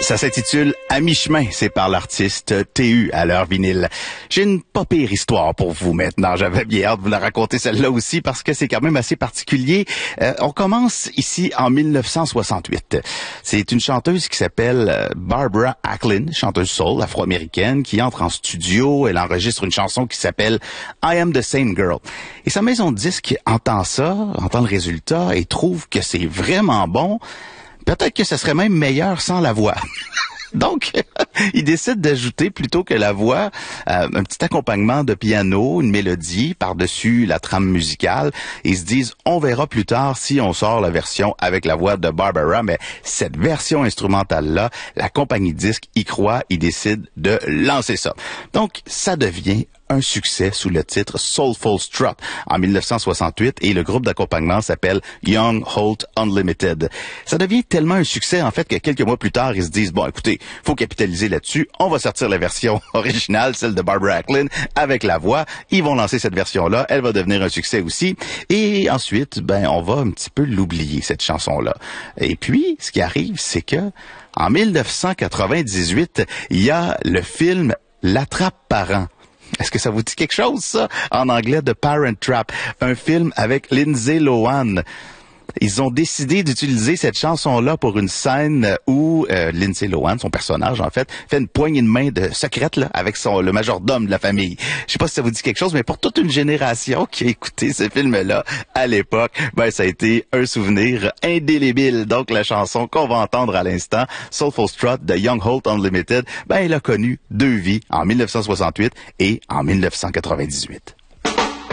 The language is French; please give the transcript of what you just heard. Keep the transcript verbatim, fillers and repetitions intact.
Ça s'intitule « À mi-chemin », c'est par l'artiste T U à l'heure vinyle. J'ai une pas pire histoire pour vous maintenant. J'avais bien hâte de vous la raconter celle-là aussi parce que c'est quand même assez particulier. Euh, on commence ici en mille neuf cent soixante-huit. C'est une chanteuse qui s'appelle Barbara Acklin, chanteuse soul afro-américaine, qui entre en studio. Elle enregistre une chanson qui s'appelle « I Am the Same Girl ». Et sa maison de disque entend ça, entend le résultat et trouve que c'est vraiment bon. Peut-être que ce serait même meilleur sans la voix. Donc, il décide d'ajouter, plutôt que la voix, euh, un petit accompagnement de piano, une mélodie par-dessus la trame musicale. Ils se disent, on verra plus tard si on sort la version avec la voix de Barbara, mais cette version instrumentale-là, la compagnie disque y croit, ils décident de lancer ça. Donc, ça devient un succès sous le titre Soulful Strut en mille neuf cent soixante-huit et le groupe d'accompagnement s'appelle Young Holt Unlimited. Ça devient tellement un succès en fait que quelques mois plus tard, ils se disent, bon écoutez, faut capitaliser là-dessus, on va sortir la version originale, celle de Barbara Acklin, avec la voix. Ils vont lancer cette version-là, elle va devenir un succès aussi. Et ensuite, ben on va un petit peu l'oublier, cette chanson-là. Et puis, ce qui arrive, c'est que en mille neuf cent quatre-vingt-dix-huit, il y a le film L'Attrape-Parent. Est-ce que ça vous dit quelque chose, ça? En anglais, The Parent Trap. Un film avec Lindsay Lohan. Ils ont décidé d'utiliser cette chanson-là pour une scène où euh, Lindsay Lohan, son personnage, en fait, fait une poignée de main de secrète là, avec son le majordome de la famille. Je sais pas si ça vous dit quelque chose, mais pour toute une génération qui a écouté ce film-là à l'époque, ben ça a été un souvenir indélébile. Donc la chanson qu'on va entendre à l'instant, Soulful Strut de Young Holt Unlimited, ben elle a connu deux vies, en mille neuf cent soixante-huit et en mille neuf cent quatre-vingt-dix-huit.